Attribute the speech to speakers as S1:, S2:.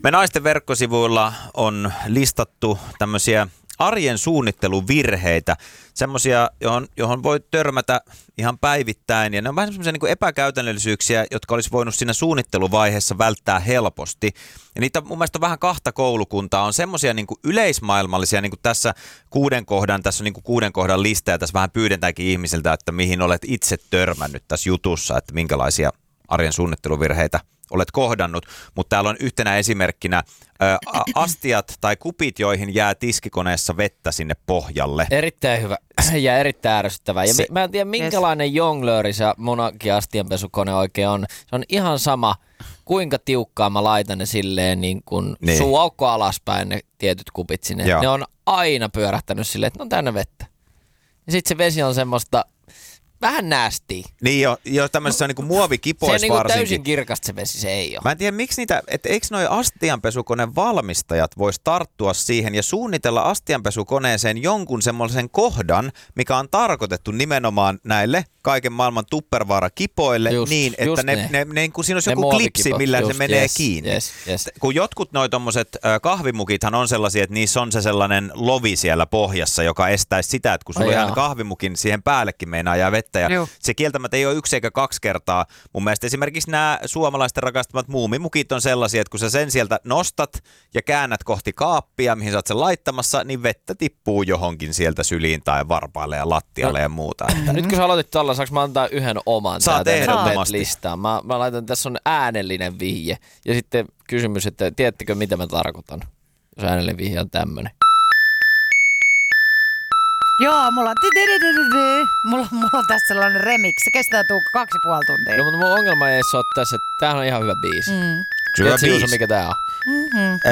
S1: Me naisten verkkosivuilla on listattu tämmöisiä arjen suunnitteluvirheitä, semmoisia, johon voi törmätä ihan päivittäin. Ja ne on vähän semmoisia niin epäkäytännöllisyyksiä, jotka olisi voinut siinä suunnitteluvaiheessa välttää helposti. Ja niitä mun mielestä on vähän kahta koulukuntaa. On semmoisia niin yleismaailmallisia, niin kuin tässä tässä on niin 6 kohdan lista, ja tässä vähän pyydetäänkin ihmisiltä, että mihin olet itse törmännyt tässä jutussa, että minkälaisia arjen suunnitteluvirheitä olet kohdannut, mutta täällä on yhtenä esimerkkinä astiat tai kupit, joihin jää tiskikoneessa vettä sinne pohjalle.
S2: Erittäin hyvä ja erittäin ärsyttävää. Ja mä en tiedä, minkälainen jonglööri se munankin astianpesukone oikein on. Se on ihan sama, kuinka tiukkaa mä laitan ne silleen niin kuin suuaukko alaspäin, ne tietyt kupit sinne. Joo. Ne on aina pyörähtänyt silleen, että ne on täynnä vettä. Ja sitten se vesi on semmoista vähän näästiä.
S1: Niin jo tämmöisessä niinku muovikipoissa
S2: varsinkin. Se on niinku
S1: varsinkin.
S2: täysin kirkasta se vesi, se ei ole.
S1: Mä en tiedä, miksi niitä, että eikö noi astianpesukoneen valmistajat vois tarttua siihen ja suunnitella astianpesukoneeseen jonkun semmoisen kohdan, mikä on tarkoitettu nimenomaan näille kaiken maailman tuppervaara-kipoille niin, että kun siinä olisi joku klipsi, millä se menee kiinni. Yes. Kun jotkut noi tommoset kahvimukithan on sellaisia, että niissä on se sellainen lovi siellä pohjassa, joka estäisi sitä, että kun sulla ihan kahvimukin siihen päällekin meinaa jää vettä. Ja se kieltämättä ei ole 1 eikä 2 kertaa. Mun mielestä esimerkiksi nämä suomalaisten rakastamat muumimukit on sellaisia, että kun sä sen sieltä nostat ja käännät kohti kaappia, mihin sä oot sen laittamassa, niin vettä tippuu johonkin sieltä syliin tai varpaille ja lattialle ja muuta.
S2: Nyt kun sä aloitit tuolla, saanko mä antaa yhden oman?
S1: Saat ehdottomasti.
S2: Listaan. Mä laitan, tässä on äänellinen vihje. Ja sitten kysymys, että tiedättekö mitä mä tarkoitan, jos äänellinen vihje on tämmönen.
S3: Joo, mulla on tässä sellainen remix. Se kestää 2,5 tuntia.
S2: No, mutta mun ongelma ei ole tässä, että tämähän on ihan hyvä biisi.
S1: Hyvä biisi.
S2: Mikä tää on?